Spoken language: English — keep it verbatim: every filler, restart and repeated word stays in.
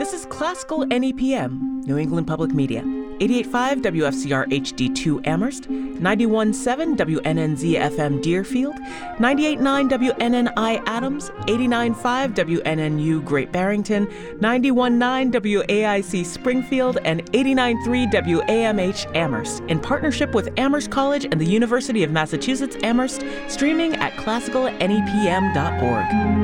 This is Classical N E P M, New England Public Media, eighty-eight point five W F C R H D two Amherst, ninety-one point seven W N N Z F M Deerfield, ninety-eight point nine W N N I Adams, eighty-nine point five W N N U Great Barrington, ninety-one point nine W A I C Springfield, and eighty-nine point three W A M H Amherst, in partnership with Amherst College and the University of Massachusetts Amherst, streaming at classical N E P M dot org.